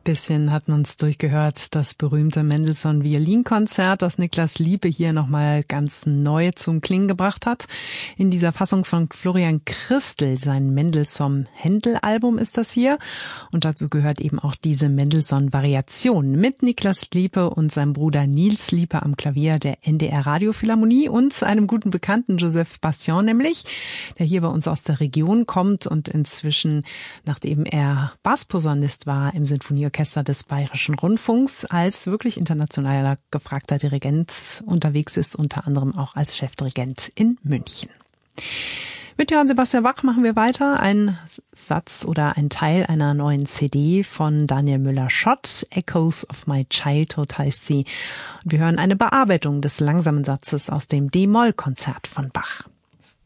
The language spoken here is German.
Bisschen hatten uns durchgehört das berühmte Mendelssohn-Violinkonzert, das Niklas Liepe hier nochmal ganz neu zum Klingen gebracht hat. In dieser Fassung von Florian Christel, sein Mendelssohn-Händel-Album ist das hier. Und dazu gehört eben auch diese Mendelssohn-Variation mit Niklas Liepe und seinem Bruder Nils Liepe am Klavier der NDR Radiophilharmonie und einem guten Bekannten, Joseph Bastian nämlich, der hier bei uns aus der Region kommt und inzwischen, nachdem er Bassposaunist war im Sinfonieorchester des Bayerischen Rundfunks, als wirklich internationaler gefragter Dirigent unterwegs ist, unter anderem auch als Chefdirigent in München. Mit Johann Sebastian Bach machen wir weiter. Ein Satz oder ein Teil einer neuen CD von Daniel Müller-Schott. Echoes of My Childhood heißt sie. Und wir hören eine Bearbeitung des langsamen Satzes aus dem D-Moll-Konzert von Bach.